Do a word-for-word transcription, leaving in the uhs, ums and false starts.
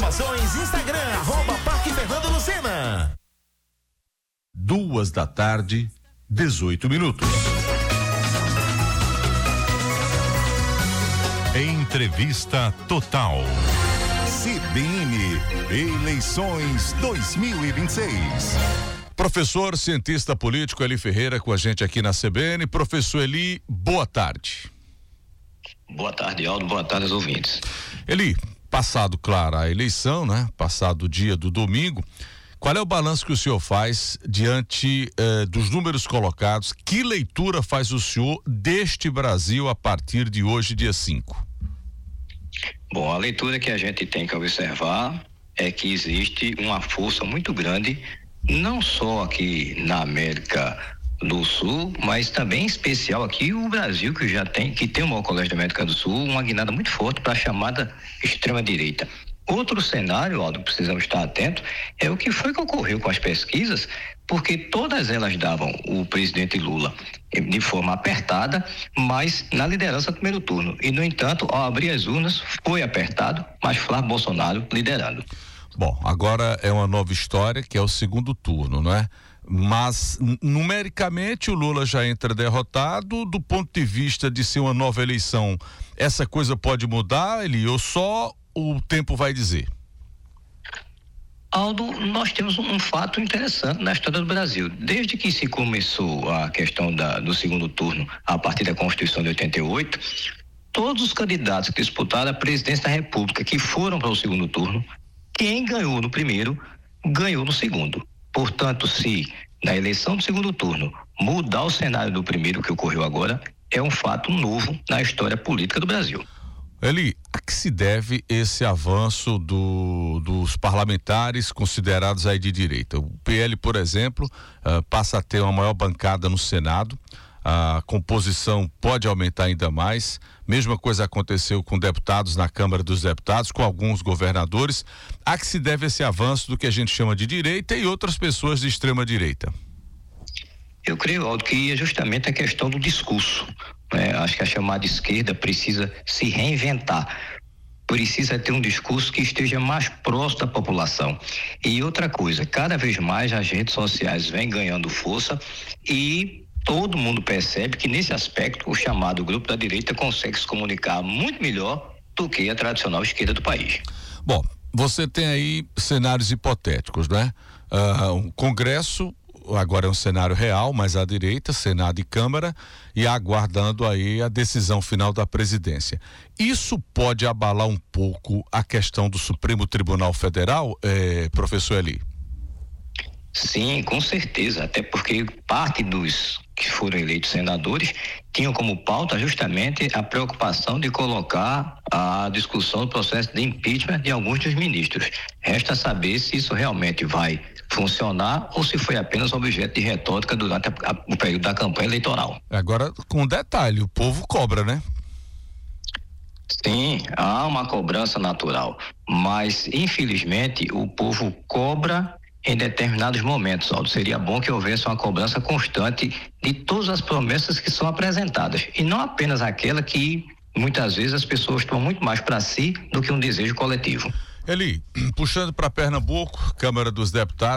Informações, Instagram, arroba Parque Fernando Lucena. Duas da tarde, dezoito minutos. Entrevista Total. C B N, eleições dois mil e vinte e seis. Professor, cientista político Eli Ferreira com a gente aqui na C B N. Professor Eli, boa tarde. Boa tarde, Aldo. Boa tarde aos ouvintes. Eli, passado, claro, a eleição, né? Passado o dia do domingo, qual é o balanço que o senhor faz diante eh, dos números colocados? Que leitura faz o senhor deste Brasil a partir de hoje, dia cinco? Bom, a leitura que a gente tem que observar é que existe uma força muito grande, não só aqui na América do Sul, mas também em especial aqui o Brasil, que já tem, que tem o maior colégio da América do Sul, uma guinada muito forte para a chamada extrema-direita. Outro cenário, Aldo, precisamos estar atentos, é o que foi que ocorreu com as pesquisas, porque todas elas davam o presidente Lula de forma apertada, mas na liderança do primeiro turno. E, no entanto, ao abrir as urnas, foi apertado, mas Flávio Bolsonaro liderando. Bom, agora é uma nova história, que é o segundo turno, não é? Mas, numericamente, o Lula já entra derrotado. Do ponto de vista de ser uma nova eleição, essa coisa pode mudar, Eli, ou só o tempo vai dizer? Aldo, nós temos um fato interessante na história do Brasil. Desde que se começou a questão da, do segundo turno, a partir da Constituição de oitenta e oito, todos os candidatos que disputaram a presidência da República, que foram para o segundo turno, quem ganhou no primeiro, ganhou no segundo. Portanto, se na eleição do segundo turno mudar o cenário do primeiro, que ocorreu agora, é um fato novo na história política do Brasil. Eli, a que se deve esse avanço do, dos parlamentares considerados aí de direita? O P L, por exemplo, uh, passa a ter uma maior bancada no Senado, a composição pode aumentar ainda mais. Mesma coisa aconteceu com deputados na Câmara dos Deputados, com alguns governadores. A que se deve esse avanço do que a gente chama de direita e outras pessoas de extrema direita? Eu creio, Aldo, que é justamente a questão do discurso. Né? Acho que a chamada esquerda precisa se reinventar, precisa ter um discurso que esteja mais próximo da população. E outra coisa, cada vez mais as redes sociais vêm ganhando força e todo mundo percebe que nesse aspecto o chamado grupo da direita consegue se comunicar muito melhor do que a tradicional esquerda do país. Bom, você tem aí cenários hipotéticos, né? Uh, um Congresso agora é um cenário real, mas à direita, Senado e Câmara, e aguardando aí a decisão final da presidência. Isso pode abalar um pouco a questão do Supremo Tribunal Federal, eh, professor Eli? Sim, com certeza, até porque parte dos que foram eleitos senadores tinham como pauta justamente a preocupação de colocar a discussão do processo de impeachment de alguns dos ministros. Resta saber se isso realmente vai funcionar ou se foi apenas objeto de retórica durante a, a, o período da campanha eleitoral. Agora, com um detalhe, o povo cobra, né? Sim, há uma cobrança natural, mas infelizmente o povo cobra em determinados momentos, Aldo. Seria bom que houvesse uma cobrança constante de todas as promessas que são apresentadas e não apenas aquela que muitas vezes as pessoas tomam muito mais para si do que um desejo coletivo. Eli, puxando para Pernambuco, Câmara dos Deputados,